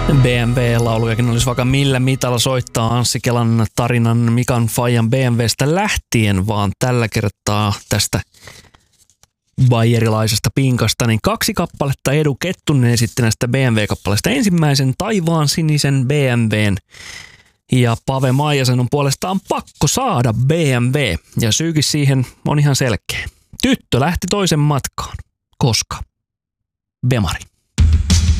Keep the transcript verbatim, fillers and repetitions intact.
B M W-laulujakin olisi vaikka millä mitalla soittaa Anssi Kelan tarinan Mikan Fajan B M W:stä lähtien, vaan tällä kertaa tästä bayerilaisesta pinkasta, niin kaksi kappaletta Edu Kettunen esitti näistä B M W-kappaleista. Ensimmäisen Taivaan sinisen B M W:n, ja Pave Maijasen on puolestaan pakko saada B M W, ja syykin siihen on ihan selkeä. Tyttö lähti toisen matkaan. Koska? Bemari.